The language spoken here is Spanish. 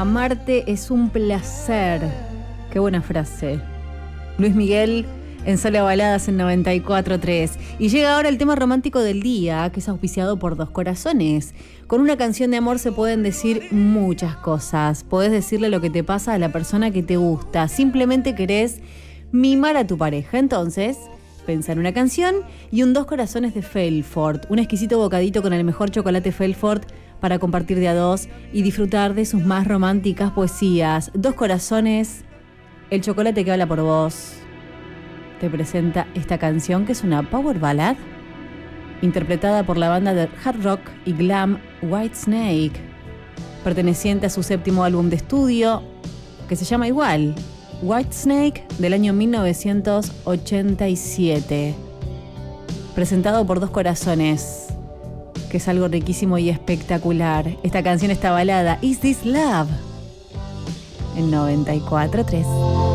Amarte es un placer. Qué buena frase. Luis Miguel en Solo Baladas en 94.3. Y llega ahora el tema romántico del día, que es auspiciado por Dos Corazones. Con una canción de amor se pueden decir muchas cosas. Podés decirle lo que te pasa a la persona que te gusta. Simplemente querés mimar a tu pareja. Entonces, pensá en una canción y un Dos Corazones de Felfort. Un exquisito bocadito con el mejor chocolate Felfort para compartir de a dos y disfrutar de sus más románticas poesías. Dos Corazones, el chocolate que habla por vos, te presenta esta canción que es una power ballad interpretada por la banda de hard rock y glam Whitesnake, perteneciente a su 7º álbum de estudio que se llama igual, Whitesnake, del año 1987, presentado por Dos Corazones, que es algo riquísimo y espectacular. Esta canción está balada Is This Love en 94.3.